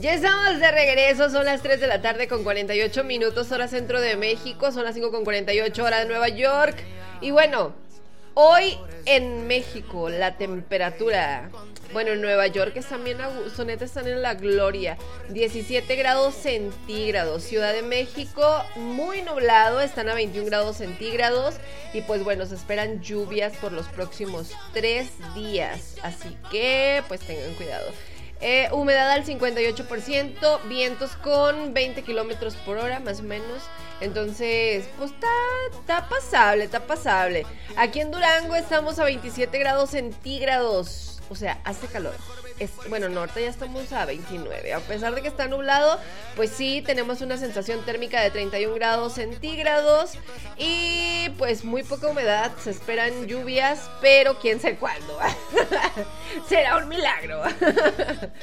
Ya estamos de regreso, son las 3 de la tarde con 48 minutos, hora centro de México, son las 5 con 48 hora de Nueva York. Y bueno, hoy en México la temperatura, bueno, en Nueva York están bien a gusto, neta están en la gloria, 17 grados centígrados. Ciudad de México muy nublado, están a 21 grados centígrados. Y pues bueno, se esperan lluvias por los próximos 3 días, así que pues tengan cuidado. Humedad al 58%, vientos con 20 kilómetros por hora, más o menos. Entonces, pues está pasable. Aquí en Durango estamos a 27 grados centígrados. O sea, hace calor. Bueno, norte ya estamos a 29. A pesar de que está nublado, pues sí, tenemos una sensación térmica de 31 grados centígrados. Y pues muy poca humedad. Se esperan lluvias, pero quién sabe cuándo. Será un milagro.